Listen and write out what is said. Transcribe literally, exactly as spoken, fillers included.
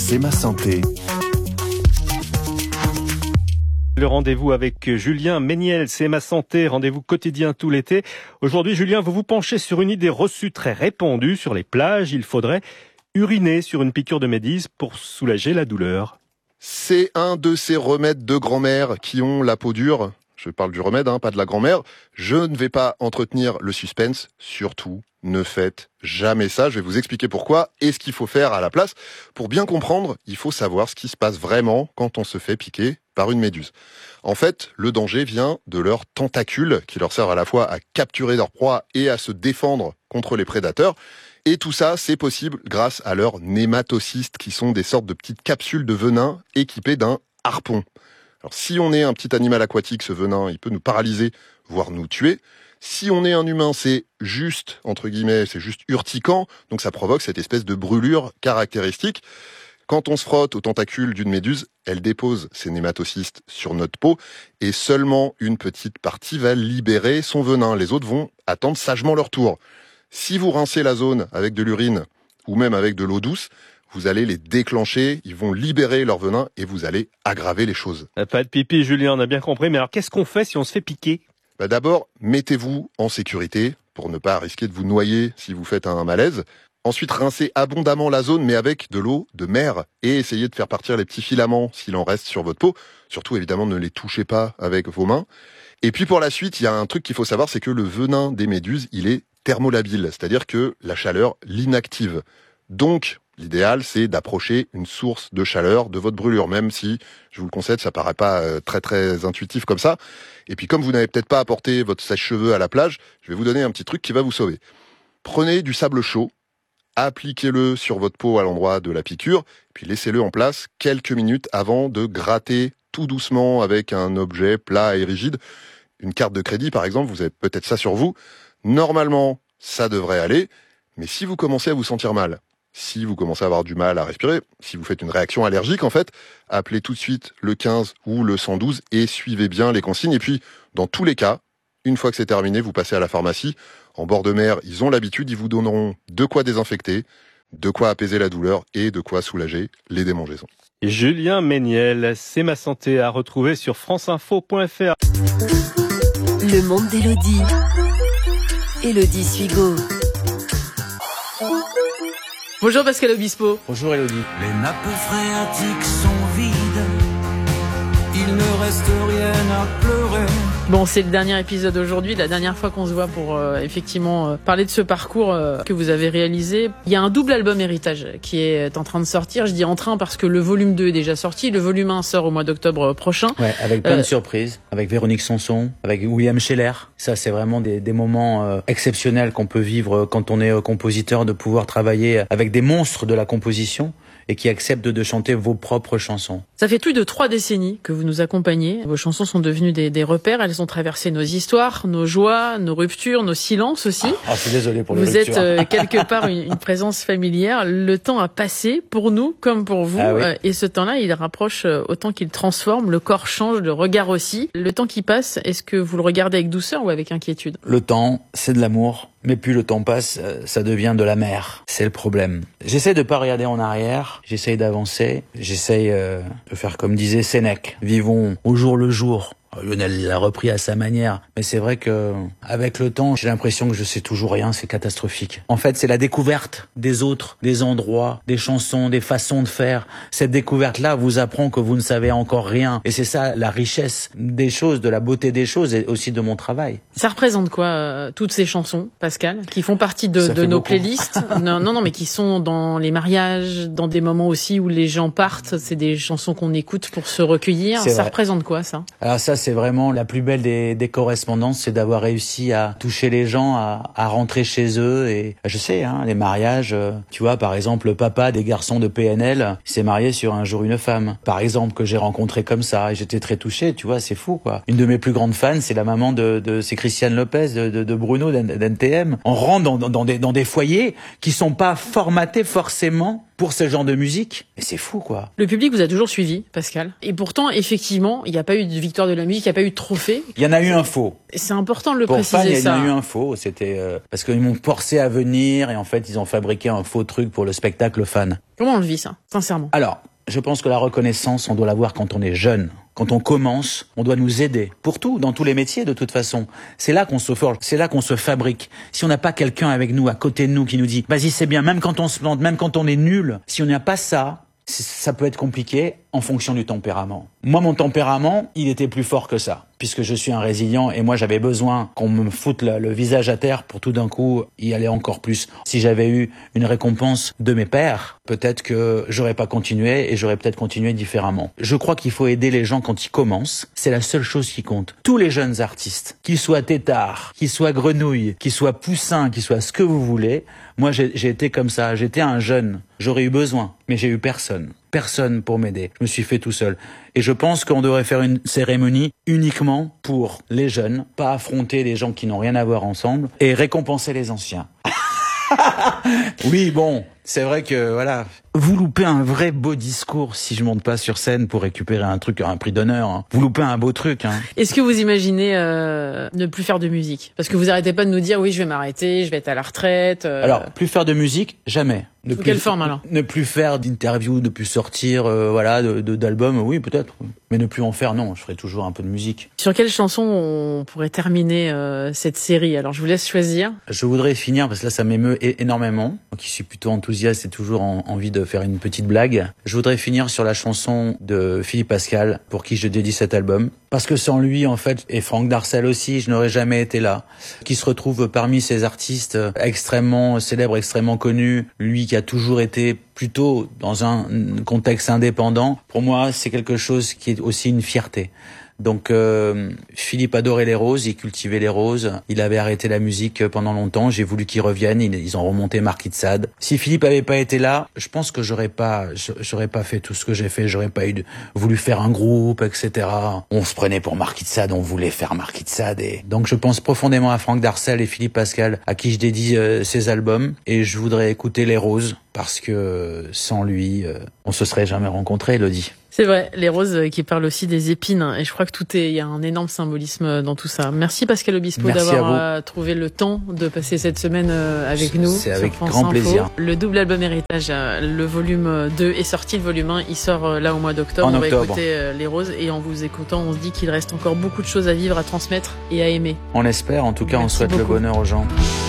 C'est ma santé. Le rendez-vous avec Julien Méniel, c'est ma santé, rendez-vous quotidien tout l'été. Aujourd'hui, Julien, vous vous penchez sur une idée reçue très répandue sur les plages. Il faudrait uriner sur une piqûre de médise pour soulager la douleur. C'est un de ces remèdes de grand-mère qui ont la peau dure. Je parle du remède, hein, pas de la grand-mère. Je ne vais pas entretenir le suspense. Surtout, ne faites jamais ça. Je vais vous expliquer pourquoi et ce qu'il faut faire à la place. Pour bien comprendre, il faut savoir ce qui se passe vraiment quand on se fait piquer par une méduse. En fait, le danger vient de leurs tentacules qui leur servent à la fois à capturer leur proie et à se défendre contre les prédateurs. Et tout ça, c'est possible grâce à leurs nématocystes qui sont des sortes de petites capsules de venin équipées d'un harpon. Alors, si on est un petit animal aquatique, ce venin, il peut nous paralyser, voire nous tuer. Si on est un humain, c'est juste, entre guillemets, c'est juste urticant, donc ça provoque cette espèce de brûlure caractéristique. Quand on se frotte aux tentacules d'une méduse, elle dépose ses nématocystes sur notre peau et seulement une petite partie va libérer son venin. Les autres vont attendre sagement leur tour. Si vous rincez la zone avec de l'urine ou même avec de l'eau douce, vous allez les déclencher, ils vont libérer leur venin et vous allez aggraver les choses. Pas de pipi, Julien, on a bien compris. Mais alors, qu'est-ce qu'on fait si on se fait piquer ? Bah d'abord, mettez-vous en sécurité pour ne pas risquer de vous noyer si vous faites un malaise. Ensuite, rincez abondamment la zone, mais avec de l'eau de mer. Et essayez de faire partir les petits filaments s'il en reste sur votre peau. Surtout, évidemment, ne les touchez pas avec vos mains. Et puis pour la suite, il y a un truc qu'il faut savoir, c'est que le venin des méduses, il est thermolabile. C'est-à-dire que la chaleur l'inactive. Donc, l'idéal, c'est d'approcher une source de chaleur de votre brûlure, même si, je vous le concède, ça paraît pas euh, très très intuitif comme ça. Et puis comme vous n'avez peut-être pas apporté votre sèche-cheveux à la plage, je vais vous donner un petit truc qui va vous sauver. Prenez du sable chaud, appliquez-le sur votre peau à l'endroit de la piqûre, puis laissez-le en place quelques minutes avant de gratter tout doucement avec un objet plat et rigide. Une carte de crédit, par exemple, vous avez peut-être ça sur vous. Normalement, ça devrait aller, mais si vous commencez à vous sentir mal, si vous commencez à avoir du mal à respirer, si vous faites une réaction allergique, en fait, appelez tout de suite le quinze ou le cent douze et suivez bien les consignes. Et puis, dans tous les cas, une fois que c'est terminé, vous passez à la pharmacie. En bord de mer, ils ont l'habitude, ils vous donneront de quoi désinfecter, de quoi apaiser la douleur et de quoi soulager les démangeaisons. Julien Méniel, c'est ma santé à retrouver sur franceinfo point f r. Le monde d'Élodie. Élodie Suigo. Bonjour Pascal Obispo. Bonjour Élodie. Les nappes phréatiques sont vides, il ne reste rien à pleurer. Bon, c'est le dernier épisode aujourd'hui, la dernière fois qu'on se voit pour euh, effectivement euh, parler de ce parcours euh, que vous avez réalisé. Il y a un double album Héritage qui est en train de sortir. Je dis en train parce que le volume deux est déjà sorti. Le volume un sort au mois d'octobre prochain. Ouais, avec plein euh, de surprises, avec Véronique Sanson, avec William Scheller. Ça, c'est vraiment des, des moments euh, exceptionnels qu'on peut vivre quand on est euh, compositeur, de pouvoir travailler avec des monstres de la composition et qui acceptent de, de chanter vos propres chansons. Ça fait plus de trois décennies que vous nous accompagnez. Vos chansons sont devenues des, des repères. Elles ont traversé nos histoires, nos joies, nos ruptures, nos silences aussi. Ah, je suis désolé pour les Vous ruptures. êtes euh, quelque part une, une présence familière. Le temps a passé pour nous comme pour vous. Ah oui. euh, et ce temps-là, il rapproche euh, autant qu'il transforme. Le corps change, le regard aussi. Le temps qui passe, est-ce que vous le regardez avec douceur ou avec inquiétude ? Le temps, c'est de l'amour. Mais plus le temps passe, ça devient de la mer. C'est le problème. J'essaie de pas regarder en arrière. J'essaie d'avancer. J'essaie euh, de faire comme disait Sénèque. Vivons au jour le jour. Lionel l'a repris à sa manière. Mais c'est vrai que, avec le temps, j'ai l'impression que je sais toujours rien, c'est catastrophique. En fait, c'est la découverte des autres, des endroits, des chansons, des façons de faire. Cette découverte-là vous apprend que vous ne savez encore rien. Et c'est ça, la richesse des choses, de la beauté des choses et aussi de mon travail. Ça représente quoi, euh, toutes ces chansons, Pascal, qui font partie de, de nos beaucoup. playlists? Non, non, non, mais qui sont dans les mariages, dans des moments aussi où les gens partent. C'est des chansons qu'on écoute pour se recueillir. C'est Ça vrai. représente quoi, ça? Alors ça, c'est vraiment la plus belle des, des correspondances, c'est d'avoir réussi à toucher les gens, à, à rentrer chez eux. Et je sais, hein, les mariages, euh, tu vois, par exemple, le papa des garçons de P N L s'est marié sur Un jour une femme, par exemple, que j'ai rencontré comme ça. Et j'étais très touché, tu vois, c'est fou, quoi. Une de mes plus grandes fans, c'est la maman de, de c'est Christiane Lopez, de, de, de Bruno, d'N T M. On rentre dans, dans, des, dans des foyers qui sont pas formatés forcément pour ce genre de musique. Mais c'est fou, quoi. Le public vous a toujours suivi, Pascal. Et pourtant, effectivement, il n'y a pas eu de victoire de la musique, il n'y a pas eu de trophée. Il y en a eu un faux. Et c'est important de le Pour préciser, Fan, il y ça. en a eu un faux. C'était euh, parce qu'ils m'ont forcé à venir et en fait, ils ont fabriqué un faux truc pour le spectacle Fan. Comment on le vit, ça, sincèrement? Alors, je pense que la reconnaissance, on doit l'avoir quand on est jeune. Quand on commence, on doit nous aider. Pour tout, dans tous les métiers, de toute façon. C'est là qu'on se forge, c'est là qu'on se fabrique. Si on n'a pas quelqu'un avec nous, à côté de nous, qui nous dit « Vas-y, c'est bien, même quand on se plante, même quand on est nul », si on n'a pas ça, ça peut être compliqué en fonction du tempérament. Moi, mon tempérament, il était plus fort que ça, puisque je suis un résilient et moi, j'avais besoin qu'on me foute le, le visage à terre pour tout d'un coup y aller encore plus. Si j'avais eu une récompense de mes pairs, peut-être que j'aurais pas continué et j'aurais peut-être continué différemment. Je crois qu'il faut aider les gens quand ils commencent. C'est la seule chose qui compte. Tous les jeunes artistes, qu'ils soient têtards, qu'ils soient grenouilles, qu'ils soient poussins, qu'ils soient ce que vous voulez, moi, j'ai, j'ai été comme ça. J'étais un jeune. J'aurais eu besoin, mais j'ai eu personne. Personne pour m'aider. Je me suis fait tout seul. Et je pense qu'on devrait faire une cérémonie uniquement pour les jeunes, pas affronter les gens qui n'ont rien à voir ensemble, et récompenser les anciens. Oui, bon, c'est vrai que, voilà, vous loupez un vrai beau discours si je monte pas sur scène pour récupérer un truc, un prix d'honneur. Hein. Vous loupez un beau truc. Hein. Est-ce que vous imaginez euh, ne plus faire de musique? Parce que vous arrêtez pas de nous dire, oui, je vais m'arrêter, je vais être à la retraite. Euh... Alors, plus faire de musique, jamais. Ne Sous plus, quelle forme, alors? Ne plus faire d'interviews, ne plus sortir, euh, voilà, de, de, d'albums, oui, peut-être. Mais ne plus en faire, non. Je ferai toujours un peu de musique. Sur quelle chanson on pourrait terminer euh, cette série? Alors, je vous laisse choisir. Je voudrais finir, parce que là, ça m'émeut é- énormément. Moi qui suis plutôt enthousiaste et toujours en, envie de faire une petite blague. Je voudrais finir sur la chanson de Philippe Pascal, pour qui je dédie cet album. Parce que sans lui, en fait, et Franck Darcel aussi, je n'aurais jamais été là. Qui se retrouve parmi ces artistes extrêmement célèbres, extrêmement connus. Lui qui a toujours été plutôt dans un contexte indépendant. Pour moi, c'est quelque chose qui est aussi une fierté. Donc euh, Philippe adorait les roses, il cultivait les roses, il avait arrêté la musique pendant longtemps, j'ai voulu qu'il revienne, ils, ils ont remonté Marquis de Sade. Si Philippe avait pas été là, je pense que j'aurais pas j'aurais pas fait tout ce que j'ai fait, j'aurais pas eu de, voulu faire un groupe, et cetera. On se prenait pour Marquis de Sade, on voulait faire Marquis de Sade. Et... Donc je pense profondément à Franck Darcel et Philippe Pascal, à qui je dédie euh, ces albums, et je voudrais écouter Les Roses, parce que sans lui, euh, on se serait jamais rencontrés, Elodie. C'est vrai, les roses qui parlent aussi des épines. Et je crois que tout est, il y a un énorme symbolisme dans tout ça. Merci Pascal Obispo Merci d'avoir trouvé le temps de passer cette semaine avec nous. C'est avec France grand Info. plaisir. Le double album Héritage, le volume deux est sorti, le volume un, il sort là au mois d'octobre. En on va octobre. écouter les roses et en vous écoutant, on se dit qu'il reste encore beaucoup de choses à vivre, à transmettre et à aimer. On espère, en tout cas, Merci on souhaite beaucoup. le bonheur aux gens.